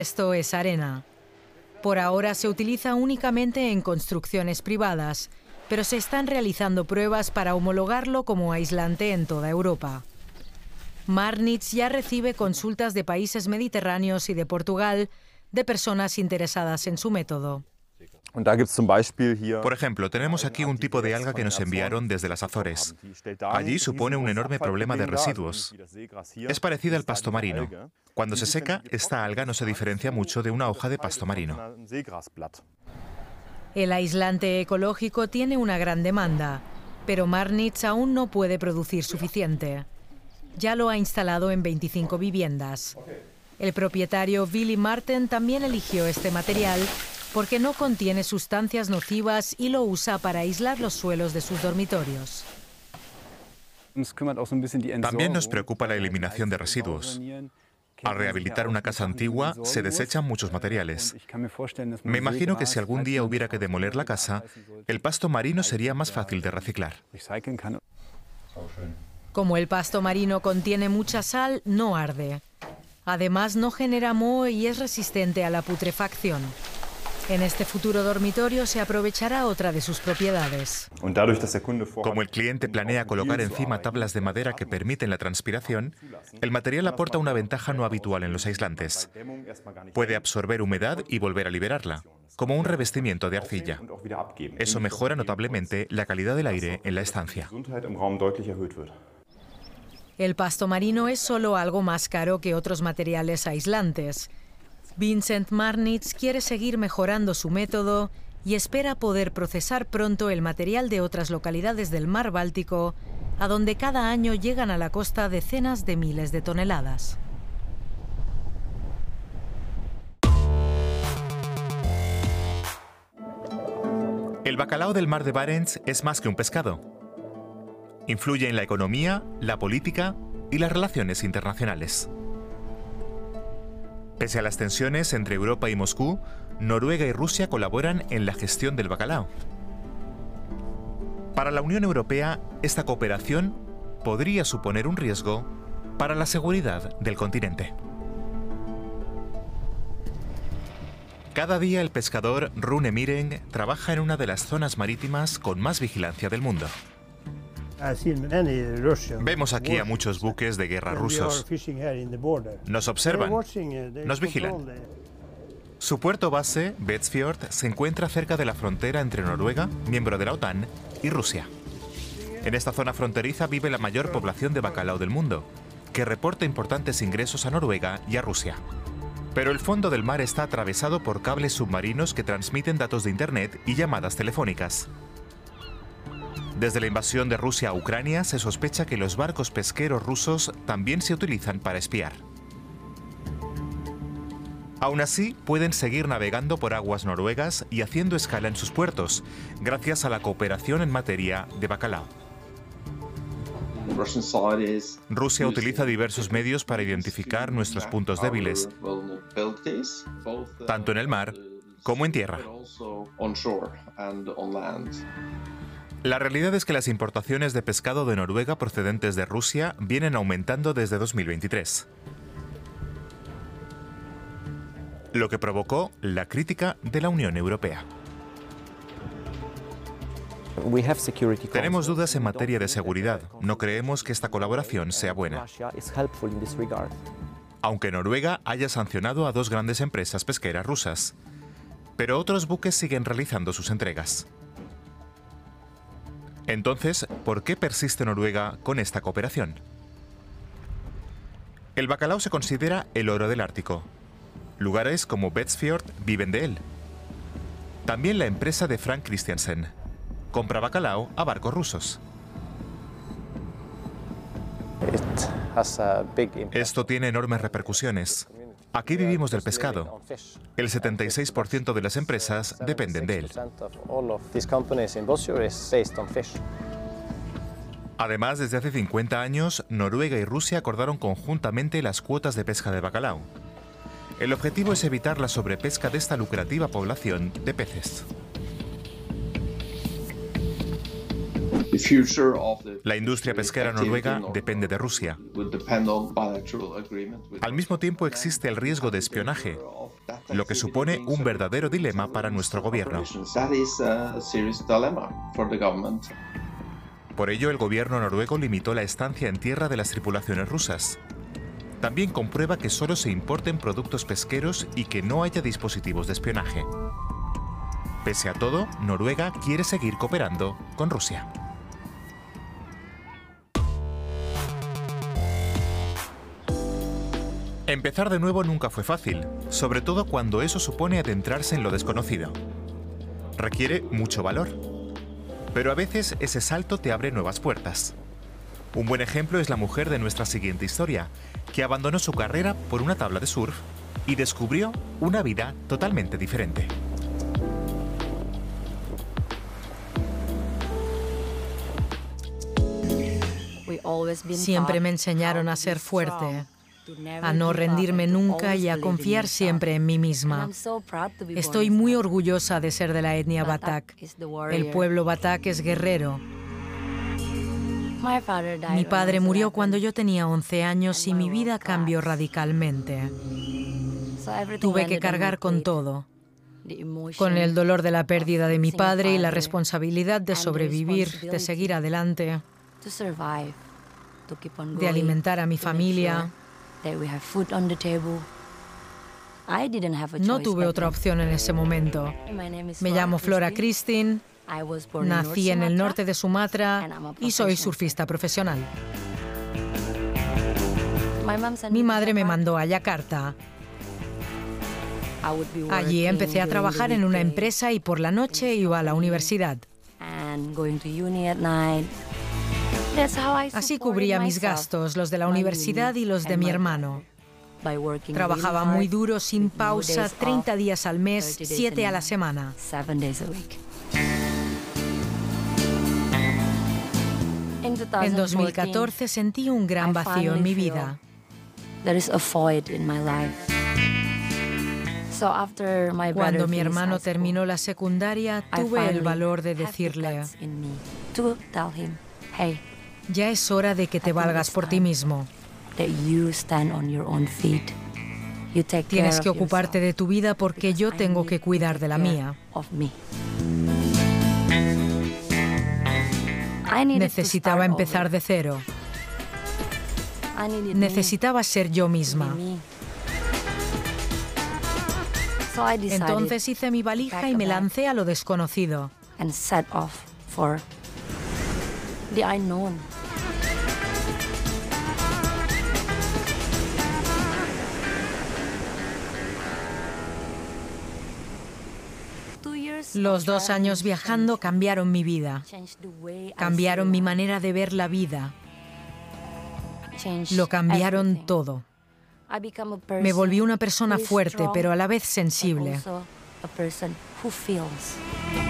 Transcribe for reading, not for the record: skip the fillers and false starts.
Esto es arena. Por ahora se utiliza únicamente en construcciones privadas, pero se están realizando pruebas para homologarlo como aislante en toda Europa. Marnix ya recibe consultas de países mediterráneos y de Portugal de personas interesadas en su método. Por ejemplo, tenemos aquí un tipo de alga que nos enviaron desde las Azores. Allí supone un enorme problema de residuos. Es parecida al pasto marino. Cuando se seca, esta alga no se diferencia mucho de una hoja de pasto marino. El aislante ecológico tiene una gran demanda, pero Marnix aún no puede producir suficiente. Ya lo ha instalado en 25 viviendas. El propietario Willy Marten también eligió este material porque no contiene sustancias nocivas y lo usa para aislar los suelos de sus dormitorios. También nos preocupa la eliminación de residuos. Al rehabilitar una casa antigua, se desechan muchos materiales. Me imagino que si algún día hubiera que demoler la casa, el pasto marino sería más fácil de reciclar. Como el pasto marino contiene mucha sal, no arde. Además, no genera moho y es resistente a la putrefacción. En este futuro dormitorio se aprovechará otra de sus propiedades. Como el cliente planea colocar encima tablas de madera que permiten la transpiración, el material aporta una ventaja no habitual en los aislantes. Puede absorber humedad y volver a liberarla, como un revestimiento de arcilla. Eso mejora notablemente la calidad del aire en la estancia. El pasto marino es solo algo más caro que otros materiales aislantes. Vincent Marnix quiere seguir mejorando su método y espera poder procesar pronto el material de otras localidades del mar Báltico, a donde cada año llegan a la costa decenas de miles de toneladas. El bacalao del mar de Barents es más que un pescado. Influye en la economía, la política y las relaciones internacionales. Pese a las tensiones entre Europa y Moscú, Noruega y Rusia colaboran en la gestión del bacalao. Para la Unión Europea, esta cooperación podría suponer un riesgo para la seguridad del continente. Cada día el pescador Rune Mireng trabaja en una de las zonas marítimas con más vigilancia del mundo. Vemos aquí a muchos buques de guerra rusos. Nos observan, nos vigilan. Su puerto base, Vestfjord, se encuentra cerca de la frontera entre Noruega, miembro de la OTAN, y Rusia. En esta zona fronteriza vive la mayor población de bacalao del mundo, que reporta importantes ingresos a Noruega y a Rusia. Pero el fondo del mar está atravesado por cables submarinos que transmiten datos de Internet y llamadas telefónicas. Desde la invasión de Rusia a Ucrania, se sospecha que los barcos pesqueros rusos también se utilizan para espiar. Aún así, pueden seguir navegando por aguas noruegas y haciendo escala en sus puertos, gracias a la cooperación en materia de bacalao. Rusia utiliza diversos medios para identificar nuestros puntos débiles, tanto en el mar como en tierra. La realidad es que las importaciones de pescado de Noruega procedentes de Rusia vienen aumentando desde 2023. Lo que provocó la crítica de la Unión Europea. Tenemos dudas en materia de seguridad. No creemos que esta colaboración sea buena. Aunque Noruega haya sancionado a dos grandes empresas pesqueras rusas, pero otros buques siguen realizando sus entregas. Entonces, ¿por qué persiste Noruega con esta cooperación? El bacalao se considera el oro del Ártico. Lugares como Vestfjord viven de él. También la empresa de Frank Christiansen compra bacalao a barcos rusos. Esto tiene enormes repercusiones. Aquí vivimos del pescado. El 76% de las empresas dependen de él. Además, desde hace 50 años, Noruega y Rusia acordaron conjuntamente las cuotas de pesca de bacalao. El objetivo es evitar la sobrepesca de esta lucrativa población de peces. La industria pesquera noruega depende de Rusia. Al mismo tiempo existe el riesgo de espionaje, lo que supone un verdadero dilema para nuestro gobierno. Por ello, el gobierno noruego limitó la estancia en tierra de las tripulaciones rusas. También comprueba que solo se importen productos pesqueros y que no haya dispositivos de espionaje. Pese a todo, Noruega quiere seguir cooperando con Rusia. Empezar de nuevo nunca fue fácil, sobre todo cuando eso supone adentrarse en lo desconocido. Requiere mucho valor, pero a veces ese salto te abre nuevas puertas. Un buen ejemplo es la mujer de nuestra siguiente historia, que abandonó su carrera por una tabla de surf y descubrió una vida totalmente diferente. Siempre me enseñaron a ser fuerte, a no rendirme nunca y a confiar siempre en mí misma. Estoy muy orgullosa de ser de la etnia Batak. El pueblo Batak es guerrero. Mi padre murió cuando yo tenía 11 años y mi vida cambió radicalmente. Tuve que cargar con todo, con el dolor de la pérdida de mi padre y la responsabilidad de sobrevivir, de seguir adelante, de alimentar a mi familia. No tuve otra opción en ese momento. Me llamo Flora Christine, nací en el norte de Sumatra y soy surfista profesional. Mi madre me mandó a Yakarta. Allí empecé a trabajar en una empresa y por la noche iba a la universidad. Así cubría mis gastos, los de la universidad y los de mi hermano. Trabajaba muy duro, sin pausa, 30 días al mes, 7 a la semana. En 2014 sentí un gran vacío en mi vida. Cuando mi hermano terminó la secundaria, tuve el valor de decirle: ya es hora de que te valgas por ti mismo. Tienes que ocuparte de tu vida porque yo tengo que cuidar de la mía. Necesitaba empezar de cero. Necesitaba ser yo misma. Entonces hice mi valija y me lancé a lo desconocido. Los 2 años viajando cambiaron mi vida, cambiaron mi manera de ver la vida, lo cambiaron todo. Me volví una persona fuerte, pero a la vez sensible.